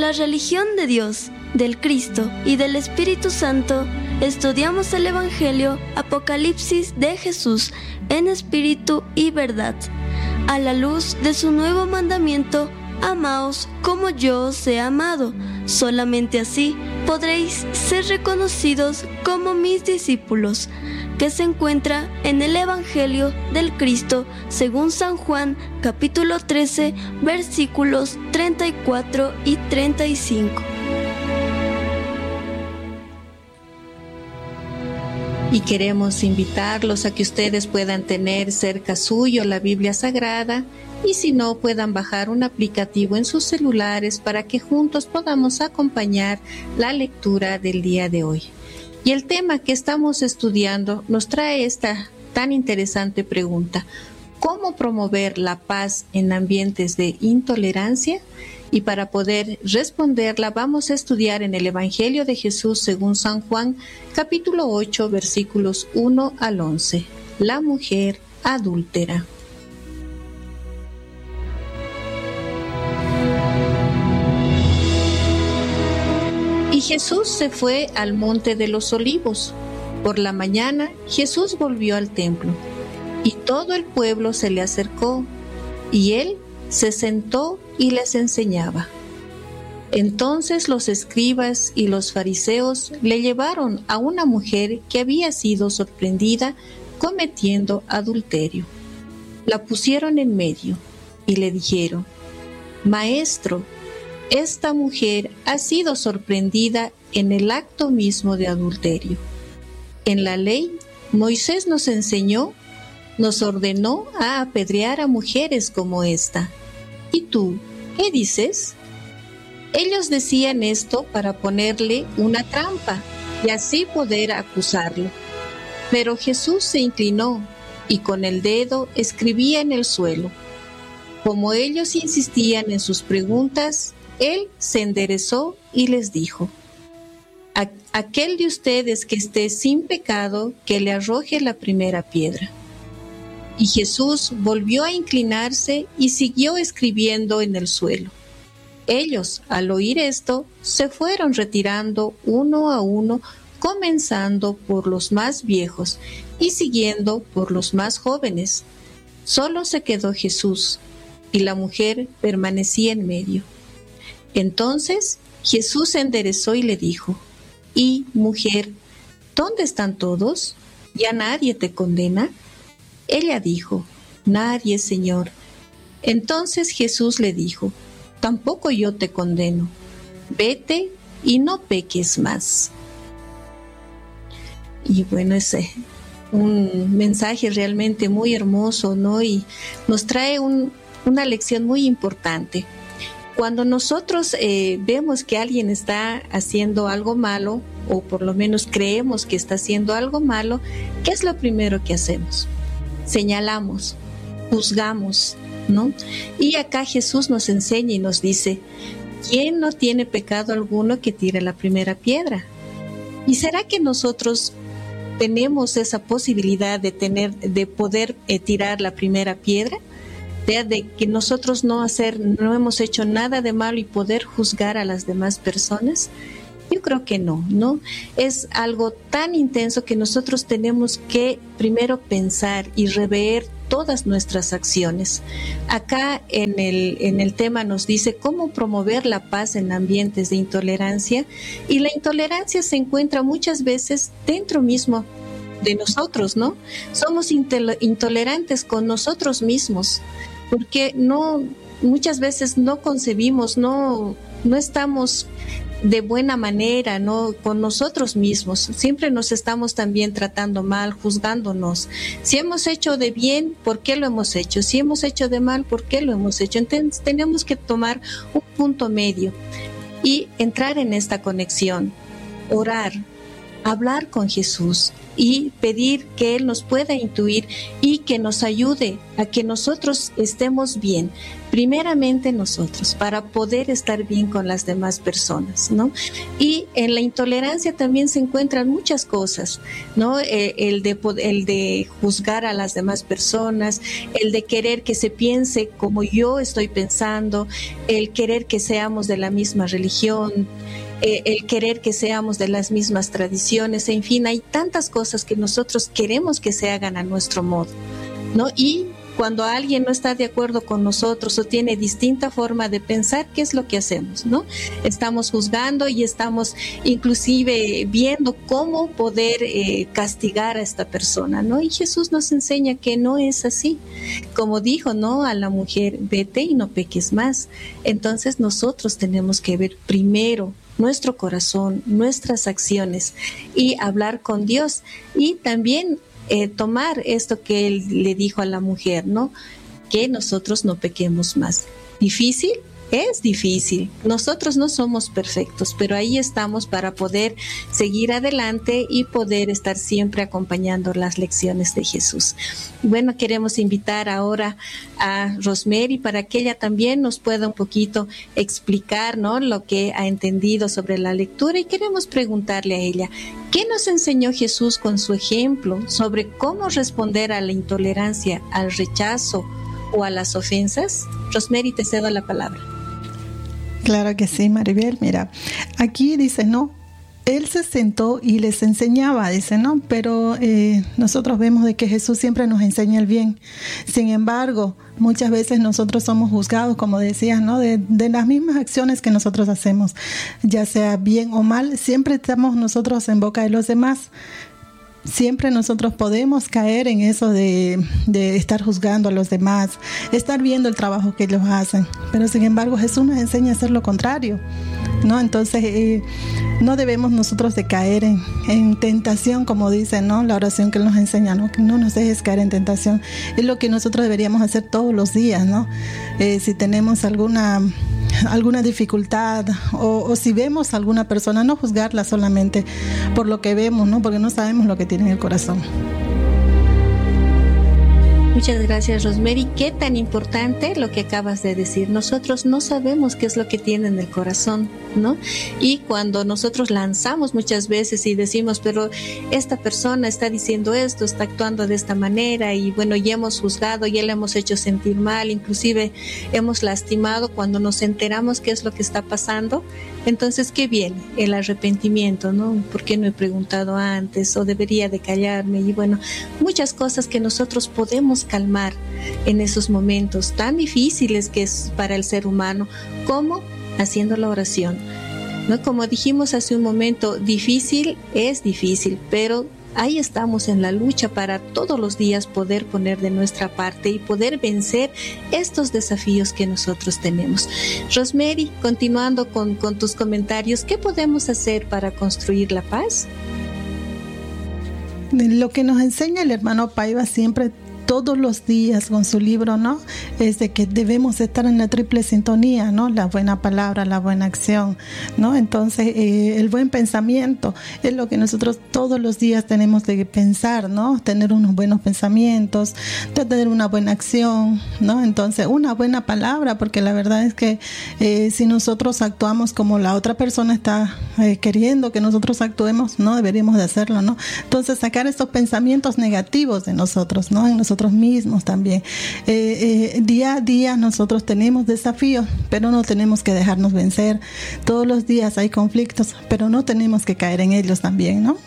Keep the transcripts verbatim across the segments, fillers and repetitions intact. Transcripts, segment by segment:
la religión de Dios, del Cristo y del Espíritu Santo, estudiamos el Evangelio Apocalipsis de Jesús en espíritu y verdad, a la luz de su nuevo mandamiento: amaos como yo os he amado. Solamente así podréis ser reconocidos como mis discípulos, que se encuentra en el Evangelio del Cristo según San Juan, capítulo trece, versículos treinta y cuatro y treinta y cinco. Y queremos invitarlos a que ustedes puedan tener cerca suyo la Biblia Sagrada, y si no, puedan bajar un aplicativo en sus celulares para que juntos podamos acompañar la lectura del día de hoy. Y el tema que estamos estudiando nos trae esta tan interesante pregunta: ¿cómo promover la paz en ambientes de intolerancia? Y para poder responderla vamos a estudiar en el Evangelio de Jesús según San Juan, capítulo ocho, versículos uno al once. La mujer adúltera. Y Jesús se fue al monte de los olivos. Por la mañana Jesús volvió al templo, y todo el pueblo se le acercó, y él se sentó y les enseñaba. Entonces los escribas y los fariseos le llevaron a una mujer que había sido sorprendida cometiendo adulterio. La pusieron en medio y le dijeron: Maestro, esta mujer ha sido sorprendida en el acto mismo de adulterio. En la ley, Moisés nos enseñó, nos ordenó a apedrear a mujeres como esta. ¿Y tú, qué dices? Ellos decían esto para ponerle una trampa y así poder acusarlo. Pero Jesús se inclinó y con el dedo escribía en el suelo. Como ellos insistían en sus preguntas, él se enderezó y les dijo: Aquel de ustedes que esté sin pecado, que le arroje la primera piedra. Y Jesús volvió a inclinarse y siguió escribiendo en el suelo. Ellos, al oír esto, se fueron retirando uno a uno, comenzando por los más viejos y siguiendo por los más jóvenes. Solo se quedó Jesús, y la mujer permanecía en medio. Entonces Jesús se enderezó y le dijo: «Y, mujer, ¿dónde están todos? ¿Ya nadie te condena?» Ella dijo: «Nadie, Señor». Entonces Jesús le dijo: «Tampoco yo te condeno. Vete y no peques más». Y bueno, es un mensaje realmente muy hermoso, ¿no? Y nos trae un, una lección muy importante. Cuando nosotros eh, vemos que alguien está haciendo algo malo, o por lo menos creemos que está haciendo algo malo, ¿qué es lo primero que hacemos? Señalamos, juzgamos, ¿no? Y acá Jesús nos enseña y nos dice: ¿quién no tiene pecado alguno que tire la primera piedra? ¿Y será que nosotros tenemos esa posibilidad de tener, de poder eh, tirar la primera piedra? De, de que nosotros no hacer, no hemos hecho nada de malo y poder juzgar a las demás personas. Yo creo que no, ¿no? Es algo tan intenso que nosotros tenemos que primero pensar y rever todas nuestras acciones. Acá en el, en el tema nos dice cómo promover la paz en ambientes de intolerancia, y la intolerancia se encuentra muchas veces dentro mismo de nosotros, ¿no? Somos intolerantes con nosotros mismos, porque no, muchas veces no concebimos, no, no estamos de buena manera, ¿no? Con nosotros mismos. Siempre nos estamos también tratando mal, juzgándonos. Si hemos hecho de bien, ¿por qué lo hemos hecho? Si hemos hecho de mal, ¿por qué lo hemos hecho? Entonces tenemos que tomar un punto medio y entrar en esta conexión, orar, hablar con Jesús, y pedir que Él nos pueda intuir y que nos ayude a que nosotros estemos bien, primeramente nosotros, para poder estar bien con las demás personas, ¿no? Y en la intolerancia también se encuentran muchas cosas, ¿no? Eh, el de, el de juzgar a las demás personas, el de querer que se piense como yo estoy pensando, el querer que seamos de la misma religión, Eh, el querer que seamos de las mismas tradiciones, en fin, hay tantas cosas que nosotros queremos que se hagan a nuestro modo, ¿no? Y cuando alguien no está de acuerdo con nosotros o tiene distinta forma de pensar, ¿qué es lo que hacemos, no? Estamos juzgando y estamos inclusive viendo cómo poder eh, castigar a esta persona, ¿no? Y Jesús nos enseña que no es así. Como dijo, ¿no?, a la mujer, vete y no peques más. Entonces nosotros tenemos que ver primero nuestro corazón, nuestras acciones y hablar con Dios y también eh, tomar esto que Él le dijo a la mujer, ¿no? Que nosotros no pequemos más. ¿Difícil? Es difícil. Nosotros no somos perfectos, pero ahí estamos para poder seguir adelante y poder estar siempre acompañando las lecciones de Jesús. Bueno, queremos invitar ahora a Rosemary para que ella también nos pueda un poquito explicar, ¿no?, lo que ha entendido sobre la lectura, y queremos preguntarle a ella, ¿qué nos enseñó Jesús con su ejemplo sobre cómo responder a la intolerancia, al rechazo o a las ofensas? Rosemary, te cedo la palabra. Claro que sí, Maribel. Mira, aquí dice, no, Él se sentó y les enseñaba, dice, ¿no? Pero eh, nosotros vemos de que Jesús siempre nos enseña el bien. Sin embargo, muchas veces nosotros somos juzgados, como decías, ¿no?, de, de las mismas acciones que nosotros hacemos, ya sea bien o mal, siempre estamos nosotros en boca de los demás. Siempre nosotros podemos caer en eso de, de estar juzgando a los demás, estar viendo el trabajo que ellos hacen, pero sin embargo Jesús nos enseña a hacer lo contrario, ¿no? Entonces eh, no debemos nosotros de caer en, en tentación, como dice, ¿no?, la oración que Él nos enseña, ¿no?, que no nos dejes caer en tentación. Es lo que nosotros deberíamos hacer todos los días, ¿no? Eh, si tenemos alguna alguna dificultad o, o si vemos a alguna persona, no juzgarla solamente por lo que vemos, ¿no?, porque no sabemos lo que tiene en el corazón. Muchas gracias, Rosemary. Qué tan importante lo que acabas de decir. Nosotros no sabemos qué es lo que tiene en el corazón, ¿no? Y cuando nosotros lanzamos muchas veces y decimos, pero esta persona está diciendo esto, está actuando de esta manera, y bueno, ya hemos juzgado, ya le hemos hecho sentir mal, inclusive hemos lastimado, cuando nos enteramos qué es lo que está pasando, entonces, ¿qué viene? El arrepentimiento, ¿no? ¿Por qué no he preguntado antes? ¿O debería de callarme? Y bueno, muchas cosas que nosotros podemos calmar en esos momentos tan difíciles que es para el ser humano, como haciendo la oración, ¿no? Como dijimos hace un momento, difícil es difícil, pero ahí estamos en la lucha para todos los días poder poner de nuestra parte y poder vencer estos desafíos que nosotros tenemos. Rosemary, continuando con, con tus comentarios, ¿qué podemos hacer para construir la paz? Lo que nos enseña el hermano Paiva siempre, todos los días con su libro, ¿no?, es de que debemos estar en la triple sintonía, ¿no?, la buena palabra, la buena acción, ¿no? Entonces eh, el buen pensamiento es lo que nosotros todos los días tenemos que pensar, ¿no?, tener unos buenos pensamientos, de tener una buena acción, ¿no? Entonces una buena palabra, porque la verdad es que eh, si nosotros actuamos como la otra persona está eh, queriendo que nosotros actuemos, no deberíamos de hacerlo, ¿no? Entonces sacar estos pensamientos negativos de nosotros, ¿no?, en nosotros mismos también. Eh, eh, día a día nosotros tenemos desafíos, pero no tenemos que dejarnos vencer. Todos los días hay conflictos, pero no tenemos que caer en ellos también, ¿no?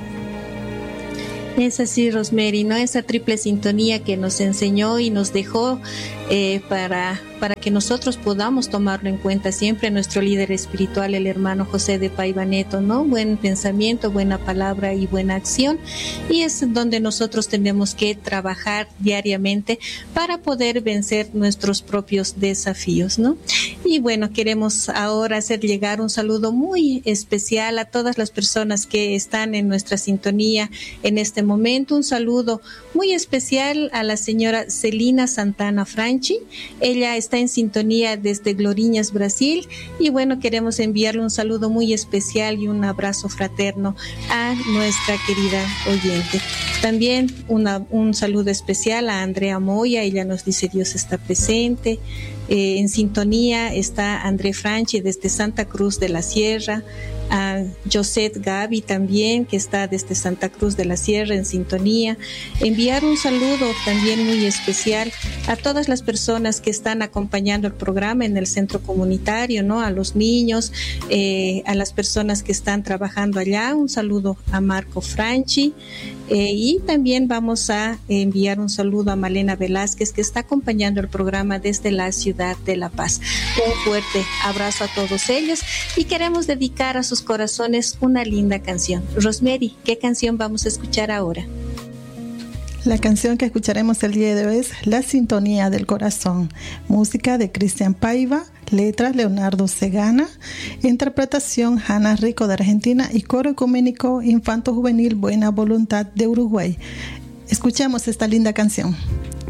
Es así, Rosemary, ¿no? Esa triple sintonía que nos enseñó y nos dejó eh, para, para que nosotros podamos tomarlo en cuenta siempre nuestro líder espiritual, el hermano José de Paiva Neto, ¿no? Buen pensamiento, buena palabra y buena acción. Y es donde nosotros tenemos que trabajar diariamente para poder vencer nuestros propios desafíos, ¿no? Y bueno, queremos ahora hacer llegar un saludo muy especial a todas las personas que están en nuestra sintonía en este momento. Un saludo muy especial a la señora Celina Santana Franchi. Ella está está en sintonía desde Gloriñas, Brasil. Y bueno, queremos enviarle un saludo muy especial y un abrazo fraterno a nuestra querida oyente. También una, un saludo especial a Andrea Moya, ella nos dice Dios está presente. Eh, en sintonía está André Franchi desde Santa Cruz de la Sierra, a Josette Gaby también, que está desde Santa Cruz de la Sierra en sintonía. Enviar un saludo también muy especial a todas las personas que están acompañando el programa en el centro comunitario, ¿no? A los niños, eh, a las personas que están trabajando allá. Un saludo a Marco Franchi. Eh, y también vamos a enviar un saludo a Malena Velázquez, que está acompañando el programa desde la ciudad de La Paz. Un fuerte abrazo a todos ellos y queremos dedicar a sus corazones una linda canción. Rosemary, ¿qué canción vamos a escuchar ahora? La canción que escucharemos el día de hoy es La Sintonía del Corazón, música de Cristian Paiva, letras Leonardo Segana, interpretación Hanna Rico de Argentina y coro ecuménico Infanto Juvenil Buena Voluntad de Uruguay. Escuchemos esta linda canción.